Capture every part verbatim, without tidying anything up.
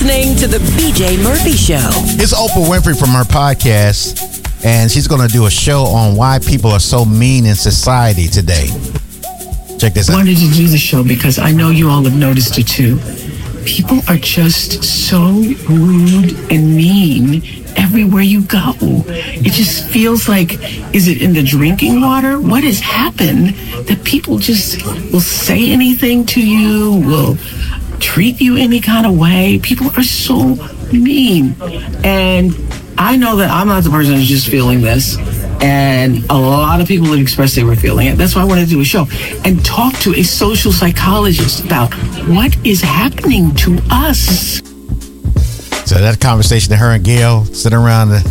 listening to The B J Murphy Show. It's Oprah Winfrey from her podcast, and she's going to do a show on why people are so mean in society today. Check this out. I wanted to do the show because I know you all have noticed it too. People are just so rude and mean everywhere you go. It just feels like, is it in the drinking water? What has happened that people just will say anything to you, will treat you any kind of way? People are so mean. And I know that I'm not the person who's just feeling this. And a lot of people have expressed they were feeling it. That's why I wanted to do a show and talk to a social psychologist about what is happening to us. So that conversation that her and Gail sit around the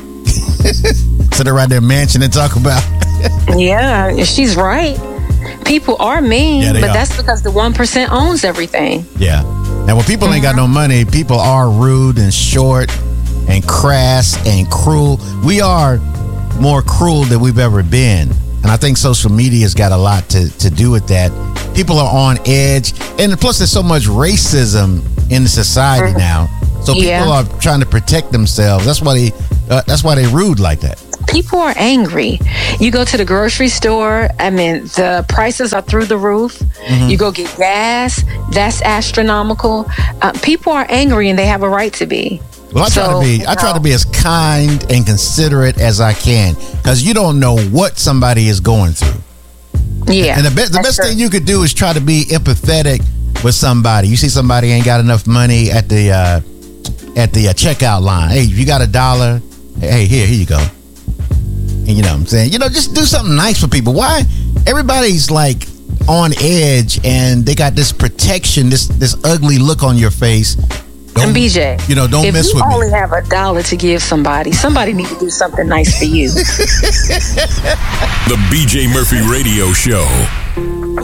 sit around their mansion and talk about. Yeah, she's right. People are mean, Yeah, they but are. that's because the one percent owns everything. Yeah. And when people ain't got no money, people are rude and short and crass and cruel. We are more cruel than we've ever been. And I think social media's got a lot to, to do with that. People are on edge. And plus, there's so much racism in society now. So people Yeah. are trying to protect themselves. That's why they uh, that's why they rude like that. People are angry. You go to the grocery store, I mean, the prices are through the roof. Mm-hmm. You go get gas, that's astronomical. Uh, people are angry and they have a right to be. Well, I try So, to be I try no. to be as kind and considerate as I can, because you don't know what somebody is going through. Yeah. And the best the that's best true. thing you could do is try to be empathetic with somebody. You see somebody ain't got enough money at the uh, at the uh, checkout line. Hey, if you got a dollar, hey, here, here you go. And you know what I'm saying? You know, just do something nice for people. Why? Everybody's like on edge and they got this protection, this this ugly look on your face. Don't, And B J, you know, don't if mess you with only me. have a dollar to give somebody, somebody need to do something nice for you. The B J Murphy Radio Show.